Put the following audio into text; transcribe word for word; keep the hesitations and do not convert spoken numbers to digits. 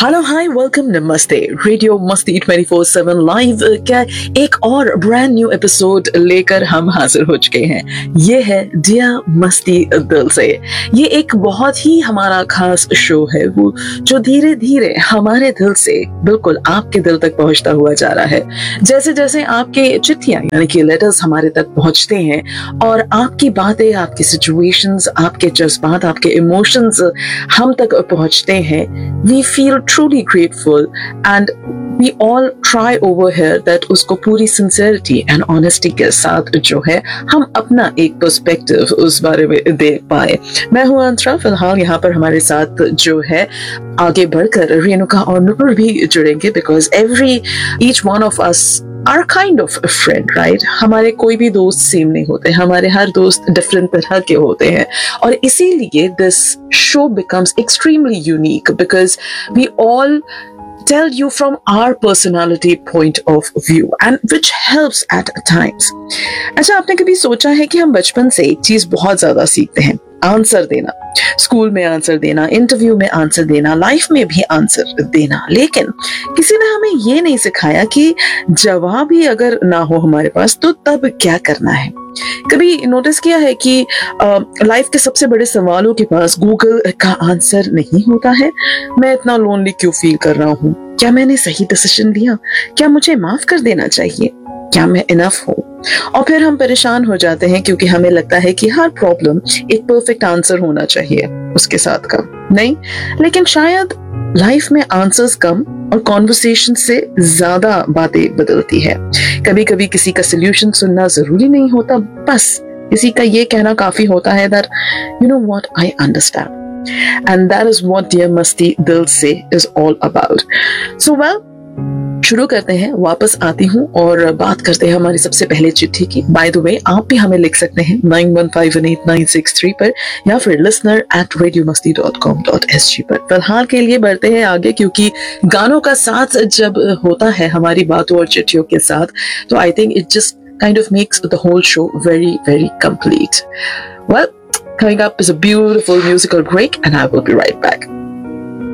Hello hi welcome नमस्ते radio मस्ती twenty four seven live का एक और ब्रांड न्यू एपिसोड लेकर हम हाजिर हो चुके हैं। ये है डियर मस्ती दिल से। ये एक बहुत ही हमारा खास शो है वो जो धीरे धीरे हमारे दिल से बिल्कुल आपके दिल तक पहुंचता हुआ जा रहा है। जैसे जैसे आपके चिट्ठियां यानी कि लेटर्स हमारे तक पहुंचते हैं और आपकी बातें, आपकी सिचुएशंस, आपके जज्बात, आपके इमोशंस हम तक पहुंचते हैं, we feel truly grateful and we all try over here that उसको पूरी sincerity and honesty के साथ जो है हम अपना एक perspective उस बारे में देख पाए। मैं हूँ अंतरा, फिलहाल यहाँ पर हमारे साथ जो है आगे बढ़कर रेणुका और नुपुर भी जुड़ेंगे because every each one of us are kind of a friend, right? हमारे कोई भी दोस्त सेम नहीं होते, हमारे हर दोस्त डिफरेंट तरह के होते हैं और इसीलिए this show becomes extremely unique because we all tell you from our personality point of view and which helps at times. अच्छा, आपने कभी सोचा है कि हम बचपन से एक चीज बहुत ज्यादा सीखते हैं, आंसर देना। स्कूल में आंसर देना, इंटरव्यू में आंसर देना, लाइफ में भी आंसर देना, लेकिन किसी ने हमें ये नहीं सिखाया कि जवाब ही अगर ना हो हमारे पास तो तब क्या करना है। कभी नोटिस किया है कि लाइफ के सबसे बड़े सवालों के पास गूगल का आंसर नहीं होता है। मैं इतना लोनली क्यों फील कर रहा हूँ? क्या मैंने सही डिसीजन लिया? क्या मुझे माफ कर देना चाहिए? क्या मैं इनफ हूँ? और फिर हम परेशान हो जाते हैं क्योंकि हमें लगता है कि हर प्रॉब्लम एक परफेक्ट आंसर होना चाहिए उसके साथ का। नहीं, लेकिन शायद लाइफ में आंसर्स कम और कॉन्वर्सेशन से ज्यादा बातें बदलती है। कभी कभी किसी का सोल्यूशन सुनना जरूरी नहीं होता, बस किसी का ये कहना काफी होता है that you know what, I understand, and that is what dear मस्ती दिल से is all about. So well, शुरू करते हैं। वापस आती हूँ और बात करते हैं हमारी सबसे पहले चिट्ठी की। बाय द वे, आप भी हमें लिख सकते हैं nine one five one eight nine six three पर या फिर लिसनर एट रेडियो मस्ती dot com dot S G पर। फिलहाल के लिए बढ़ते हैं आगे क्योंकि गानों का साथ जब होता है हमारी बातों और चिट्ठियों के साथ तो I think it just kind of makes the whole show very very complete. Well, coming up is a beautiful musical break and I will be right back.